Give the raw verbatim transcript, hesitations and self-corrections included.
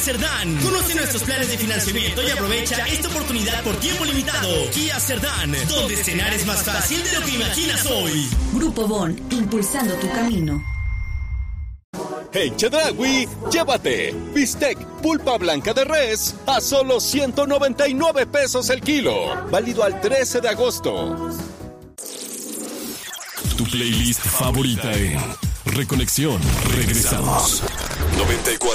Cerdán. Conoce nuestros planes de financiamiento y aprovecha esta oportunidad por tiempo limitado. Kia Cerdán, donde cenar es más fácil de lo que imaginas hoy. Grupo Bon, impulsando tu camino. En Chedraui, llévate bistec pulpa blanca de res a solo ciento noventa y nueve pesos el kilo. Válido al trece de agosto. Tu playlist favorita en Reconexión. Regresamos. noventa y cuatro